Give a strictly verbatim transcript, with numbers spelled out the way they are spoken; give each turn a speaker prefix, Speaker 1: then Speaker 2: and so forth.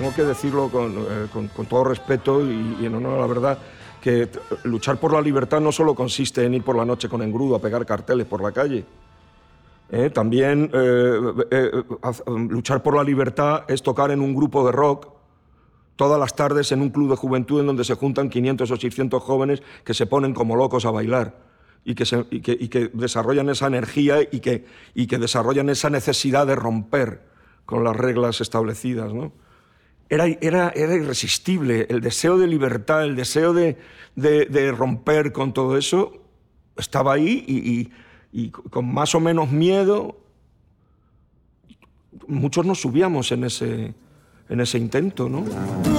Speaker 1: tengo que decirlo con, eh, con, con todo respeto y, y en honor a la verdad, que luchar por la libertad no solo consiste en ir por la noche con engrudo a pegar carteles por la calle. Eh, también eh, eh, eh, luchar por la libertad es tocar en un grupo de rock todas las tardes en un club de juventud en donde se juntan quinientos o seiscientos jóvenes que se ponen como locos a bailar y que, se, y que, y que desarrollan esa energía y que, y que desarrollan esa necesidad de romper con las reglas establecidas, ¿no? Era, era, era irresistible. El deseo de libertad, el deseo de, de, de romper con todo eso estaba ahí y, y, y con más o menos miedo muchos nos subíamos en ese, en ese intento, ¿no?